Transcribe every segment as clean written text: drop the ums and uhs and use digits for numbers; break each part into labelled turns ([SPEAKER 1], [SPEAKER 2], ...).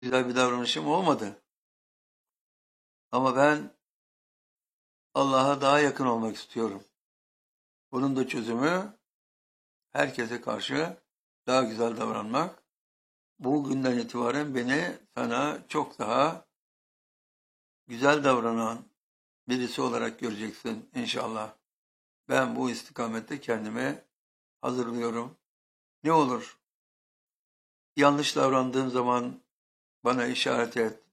[SPEAKER 1] güzel bir davranışım olmadı. Ama ben Allah'a daha yakın olmak istiyorum. Bunun da çözümü herkese karşı daha güzel davranmak. Bugünden itibaren beni sana çok daha güzel davranan birisi olarak göreceksin inşallah. Ben bu istikamette kendimi hazırlıyorum. Ne olur yanlış davrandığım zaman bana işaret et.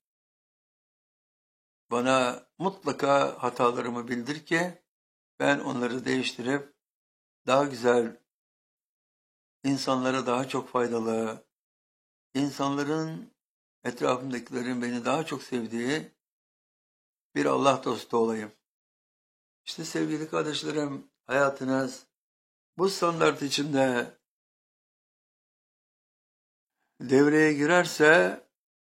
[SPEAKER 1] Bana mutlaka hatalarımı bildir ki ben onları değiştirip daha güzel, insanlara daha çok faydalı, insanların, etrafımdakilerin beni daha çok sevdiği bir Allah dostu olayım. İşte sevgili kardeşlerim, hayatınız bu standart içinde devreye girerse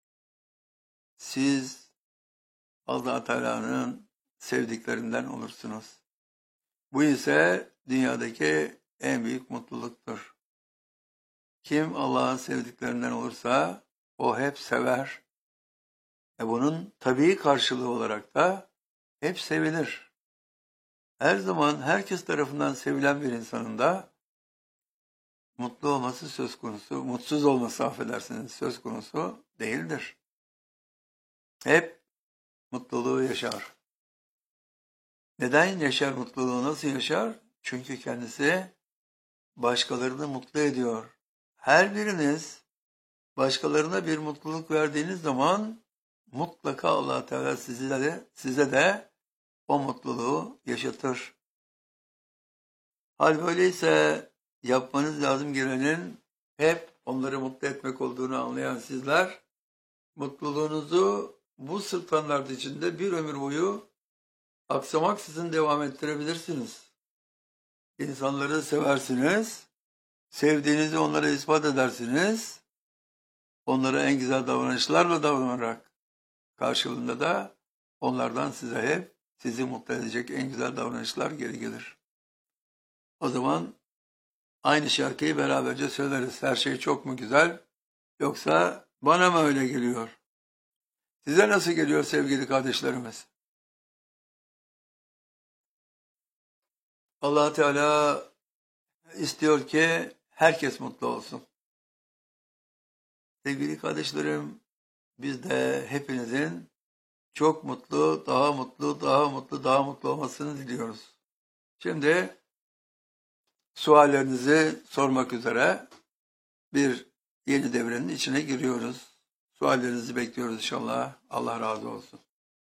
[SPEAKER 1] siz Allah Teala'nın sevdiklerinden olursunuz. Bu ise dünyadaki en büyük mutluluktur. Kim Allah'ın sevdiklerinden olursa o hep sever. Bunun tabii karşılığı olarak da hep sevilir. Her zaman herkes tarafından sevilen bir insanın da mutlu olması söz konusu, mutsuz olması affedersiniz söz konusu değildir. Hep mutluluğu yaşar. Neden yaşar mutluluğu, nasıl yaşar? Çünkü kendisi başkalarını mutlu ediyor. Her biriniz başkalarına bir mutluluk verdiğiniz zaman mutlaka Allah Teala size de o mutluluğu yaşatır. Hal böyleyse yapmanız lazım gelenin hep onları mutlu etmek olduğunu anlayan sizler, mutluluğunuzu bu standart içinde bir ömür boyu aksamaksızın devam ettirebilirsiniz. İnsanları seversiniz, sevdiğinizi onlara ispat edersiniz, onlara en güzel davranışlarla davranarak karşılığında da onlardan size hep sizi mutlu edecek en güzel davranışlar geri gelir. O zaman aynı şarkıyı beraberce söyleriz. Her şey çok mu güzel yoksa bana mı öyle geliyor? Size nasıl geliyor sevgili kardeşlerimiz? Allah Teala istiyor ki herkes mutlu olsun. Sevgili kardeşlerim, biz de hepinizin çok mutlu, daha mutlu, daha mutlu, daha mutlu olmasını diliyoruz. Şimdi suallerinizi sormak üzere bir yeni devrenin içine giriyoruz. Suallerinizi bekliyoruz inşallah. Allah razı olsun.